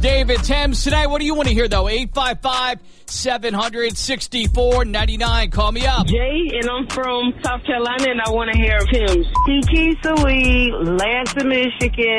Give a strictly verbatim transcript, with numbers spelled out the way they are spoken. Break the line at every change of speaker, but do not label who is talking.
David Thames today. What do you want to hear, though? eight five five, seven hundred, six four nine nine. Call me up.
Jay, and I'm from South Carolina, and I want to hear Tim's.
Kiki Sweet, Lansing, Michigan.